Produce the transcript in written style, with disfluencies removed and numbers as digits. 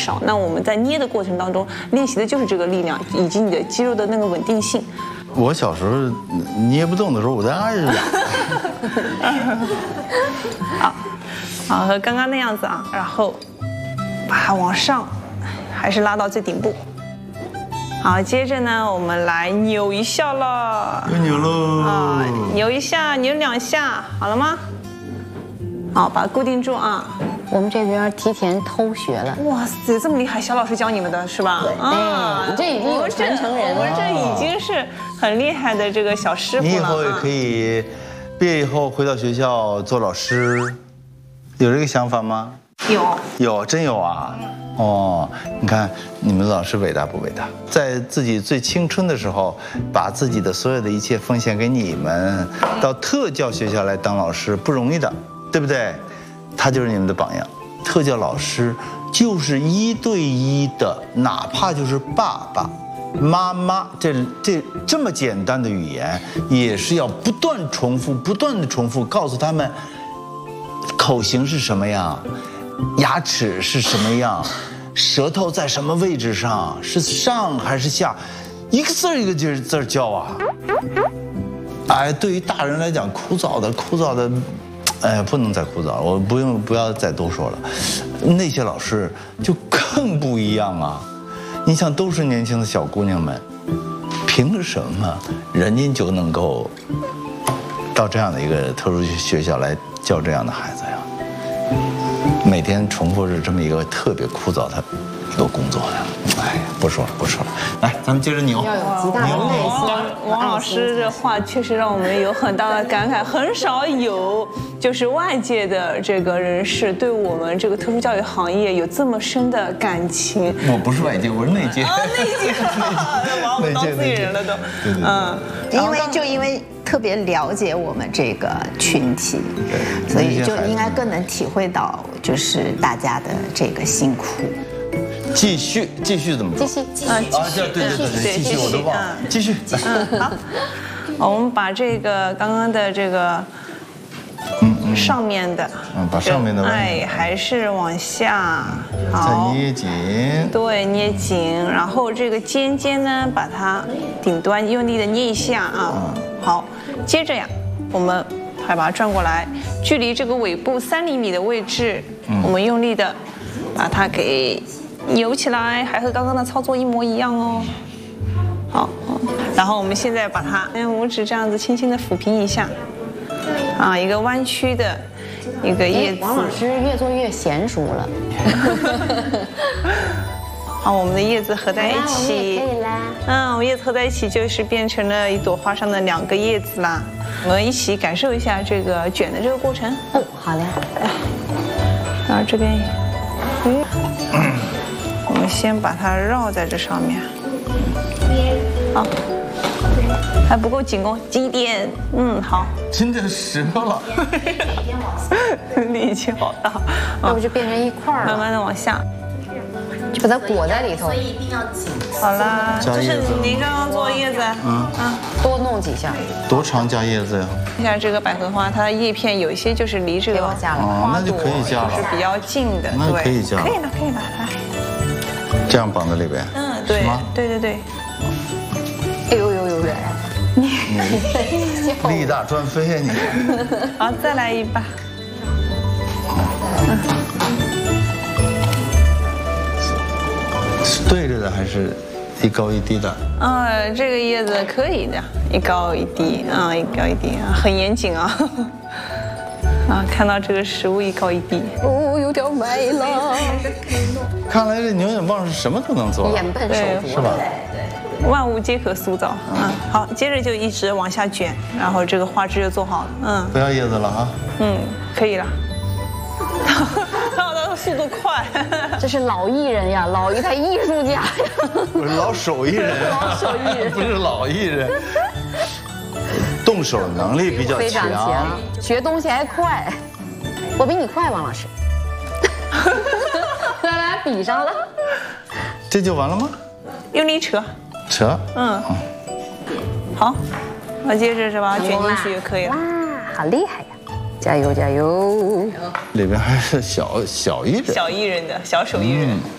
少。那我们在捏的过程当中练习的就是这个力量以及你的肌肉的那个稳定性。 我小时候捏不动的时候，我在那儿痒。 好，和刚刚那样子啊，然后把它往上，还是拉到最顶部。好，接着呢，我们来扭一下了。 又扭喽！ 啊，扭一下，扭2下，好了吗？好，把它固定住啊。 我们这边提前偷学了。 哇塞，这么厉害，小老师教你们的是吧？ 对，这已经有传承人了。 我们这已经是很厉害的这个小师傅了。 你以后也可以，毕业以后回到学校做老师，有这个想法吗？有，真有啊！哦，你看你们老师伟大不伟大？在自己最青春的时候，把自己的所有的一切奉献给你们，到特教学校来当老师不容易的，对不对？他就是你们的榜样。特教老师就是1对1的，哪怕就是爸爸妈妈，这么简单的语言，也是要不断重复，不断的重复，告诉他们口型是什么样，牙齿是什么样，舌头在什么位置上，是上还是下，一个字一个字教啊。哎，对于大人来讲，枯燥的，哎，不能再枯燥了，我不要再多说了。那些老师就更不一样啊！你想，都是年轻的小姑娘们，凭什么人家就能够到这样的一个特殊学校来教这样的孩子呀？每天重复着这么一个特别枯燥的一个工作呀！哎呀，不说了，来，咱们接着扭。 要有极大的耐心。 王老师的话确实让我们有很大的感慨，很少有就是外界的这个人士对我们这个特殊教育行业有这么深的感情。 我不是外界，我是内界。 内界，把我们当自己人了都。 对。 因为特别了解我们这个群体，所以就应该更能体会到就是大家的这个辛苦。 继续怎么说？ 继续。 对，继续我都忘了。继续。 好，我们把这个刚刚的这个上面的， 把上面的还是往下， 好，再捏紧。 对，捏紧，然后这个尖呢，把它顶端用力的捏一下啊。好，接着呀，我们还把它转过来，距离这个尾部3厘米的位置，我们用力的把它给扭起来，还和刚刚的操作一模一样哦。好，然后我们现在把它用拇指这样子轻轻的抚平一下，啊，一个弯曲的一个叶子。 王老师越做越娴熟了。 好，我们的叶子合在一起， 可以啦。 我们叶子合在一起就是变成了一朵花上的2个叶子啦。我们一起感受一下这个卷的这个过程。 哦，好嘞。 然后这边，我们先把它绕在这上面。好，还不够紧哦，紧一点。好。 真的折了。 力气好大。 要不就变成一块儿， 慢慢的往下。 就把它裹在里头， 所以一定要紧。 好啦，这是您刚刚做叶子， 多弄几下。 多长加叶子呀？ 你看这个百合花，它的叶片有一些就是离这个往下了， 花朵那就可以加了， 就是比较近的， 那可以加， 可以了，来， 这样绑在里边。 对，对。 哎呦， 力大专飞呀你！ 好，再来一把。 是对着的还是一高一低的？ 这个叶子可以的，一高一低啊，一高一低啊，很严谨啊。看到这个食物一高一低， 有点美了。 看来这牛眼棒是什么都能做， 眼笨手拙是吧？ 万物皆可塑造。好，接着就一直往下卷，然后这个花枝就做好了。 不要叶子了哈。 可以了。跳的速度快， 这是老艺人呀，老一代艺术家呀。 不是老手艺人，不是老艺人，动手能力比较非常强，学东西还快。我比你快，王老师。来，比上了。 这就完了吗？ 用力扯。好，那接着是吧，卷进去就可以了。 哇，好厉害呀！加油！ 里边还是小艺人， 小艺人的小手艺人。